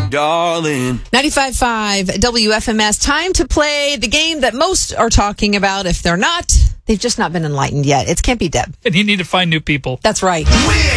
darling. 95.5 WFMS. Time to play the game that most are talking about. If they're not, they've just not been enlightened yet. It's Can't Be Deb. And you need to find new people. That's right.